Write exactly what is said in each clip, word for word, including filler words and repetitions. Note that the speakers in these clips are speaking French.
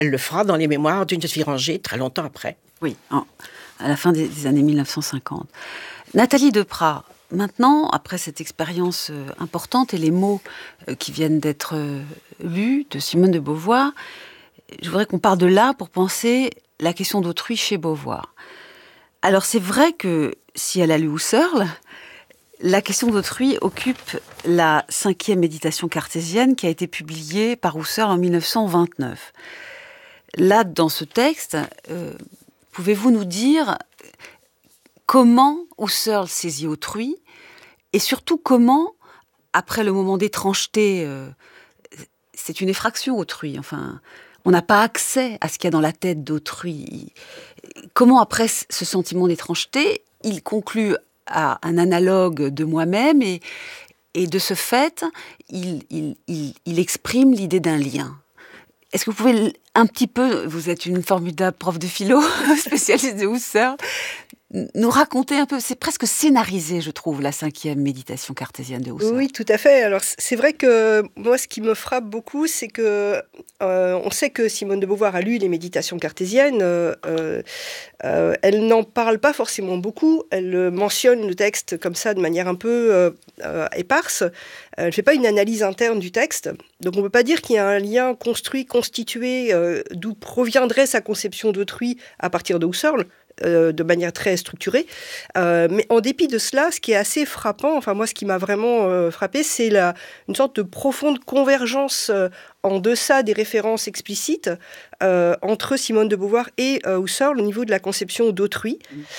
Elle le fera dans les mémoires d'une jeune fille rangée très longtemps après. Oui, en, à la fin des, des années mille neuf cent cinquante. Nathalie Deprat, maintenant, après cette expérience euh, importante et les mots euh, qui viennent d'être euh, lus de Simone de Beauvoir, je voudrais qu'on parte de là pour penser la question d'autrui chez Beauvoir. Alors c'est vrai que si elle a lu Husserl, la question d'autrui occupe la cinquième méditation cartésienne qui a été publiée par Husserl en mille neuf cent vingt-neuf. Là, dans ce texte, euh, pouvez-vous nous dire comment Husserl saisit autrui et surtout comment, après le moment d'étrangeté, euh, c'est une effraction autrui, enfin, on n'a pas accès à ce qu'il y a dans la tête d'autrui. Comment, après ce sentiment d'étrangeté, il conclut à un analogue de moi-même et, et de ce fait, il, il, il, il exprime l'idée d'un lien. Est-ce que vous pouvez un petit peu, vous êtes une formidable prof de philo, spécialiste de Husserl, nous raconter un peu, c'est presque scénarisé, je trouve, la cinquième méditation cartésienne de Husserl. Oui, tout à fait. Alors, c'est vrai que moi, ce qui me frappe beaucoup, c'est que euh, on sait que Simone de Beauvoir a lu les méditations cartésiennes. Euh, euh, elle n'en parle pas forcément beaucoup. Elle mentionne le texte comme ça, de manière un peu euh, euh, éparse. Elle ne fait pas une analyse interne du texte. Donc, on ne peut pas dire qu'il y a un lien construit, constitué, euh, d'où proviendrait sa conception d'autrui à partir de Husserl. Euh, de manière très structurée. Euh, mais en dépit de cela, ce qui est assez frappant, enfin moi ce qui m'a vraiment euh, frappé, c'est la, une sorte de profonde convergence euh, en deçà des références explicites euh, entre Simone de Beauvoir et euh, Husserl au niveau de la conception d'autrui.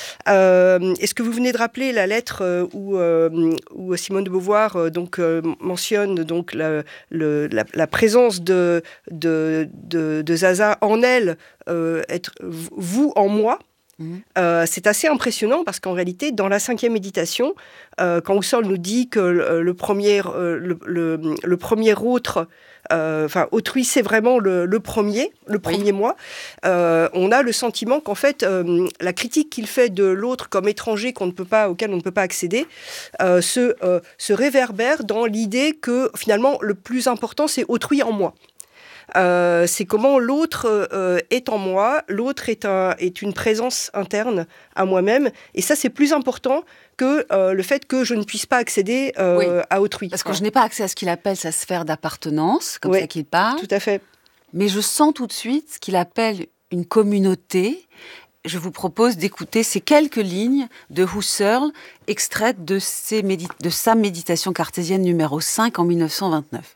Euh, et ce que vous venez de rappeler, la lettre euh, où, euh, où Simone de Beauvoir euh, donc, euh, mentionne donc, la, le, la, la présence de, de, de, de Zaza en elle, euh, être vous en moi. Euh, c'est assez impressionnant parce qu'en réalité, dans la cinquième méditation, euh, quand Husserl nous dit que le, le, premier, euh, le, le, le premier autre, euh, enfin autrui, c'est vraiment le, le premier, le premier oui. moi, euh, on a le sentiment qu'en fait, euh, la critique qu'il fait de l'autre comme étranger qu'on ne peut pas, auquel on ne peut pas accéder, euh, se, euh, se réverbère dans l'idée que finalement, le plus important, c'est autrui en moi. Euh, c'est comment l'autre euh, est en moi, l'autre est, un, est une présence interne à moi-même, et ça c'est plus important que euh, le fait que je ne puisse pas accéder euh, oui. à autrui. Parce que ouais. je n'ai pas accès à ce qu'il appelle sa sphère d'appartenance, comme oui, ça qu'il parle. Tout à fait. Mais je sens tout de suite ce qu'il appelle une communauté. Je vous propose d'écouter ces quelques lignes de Husserl, extraites de, ses médit- de sa méditation cartésienne numéro cinq en mille neuf cent vingt-neuf.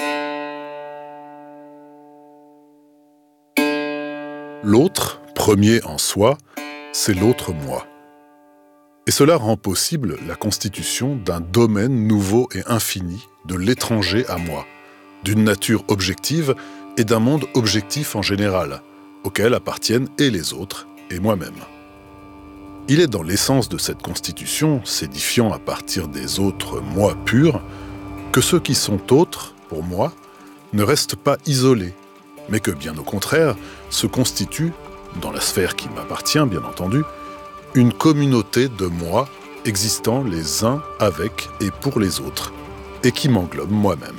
L'autre, premier en soi, c'est l'autre moi. Et cela rend possible la constitution d'un domaine nouveau et infini de l'étranger à moi, d'une nature objective et d'un monde objectif en général, auquel appartiennent et les autres et moi-même. Il est dans l'essence de cette constitution, s'édifiant à partir des autres moi purs, que ceux qui sont autres, pour moi, ne restent pas isolés, mais que, bien au contraire, se constitue, dans la sphère qui m'appartient, bien entendu, une communauté de moi existant les uns avec et pour les autres, et qui m'englobe moi-même.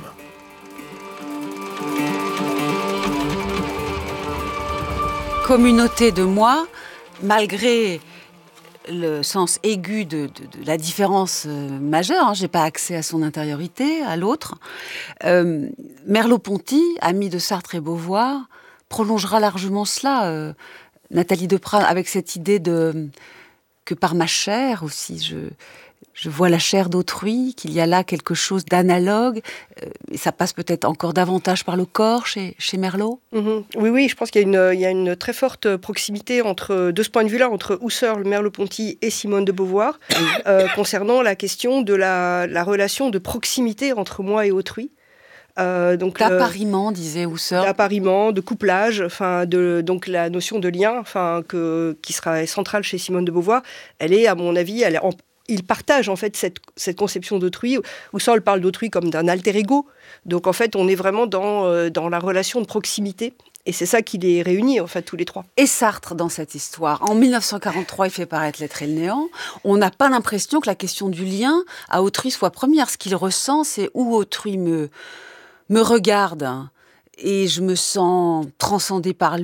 Communauté de moi, malgré le sens aigu de, de, de la différence euh, majeure, hein, j'ai pas accès à son intériorité, à l'autre. Euh, Merleau-Ponty, ami de Sartre et Beauvoir, prolongera largement cela. Euh, Nathalie Deprat, avec cette idée de que par ma chair aussi, je, je vois la chair d'autrui, qu'il y a là quelque chose d'analogue, euh, et ça passe peut-être encore davantage par le corps chez, chez Merleau. Mmh. Oui, oui, je pense qu'il y a, une, il y a une très forte proximité entre, de ce point de vue-là, entre Husserl, Merleau-Ponty et Simone de Beauvoir, euh, concernant la question de la, la relation de proximité entre moi et autrui. Euh, donc d'appariement, le, disait Husserl. D'appariement, de couplage, enfin, de, donc la notion de lien, enfin, que, qui sera centrale chez Simone de Beauvoir, elle est, à mon avis, elle est en, il partage en fait cette, cette conception d'autrui. Husserl parle d'autrui comme d'un alter ego. Donc en fait, on est vraiment dans, euh, dans la relation de proximité. Et c'est ça qui les réunit, en fait, tous les trois. Et Sartre, dans cette histoire, en mille neuf cent quarante-trois, il fait paraître L'être et le néant. On n'a pas l'impression que la question du lien à autrui soit première. Ce qu'il ressent, c'est où autrui me, me regarde et je me sens transcendée par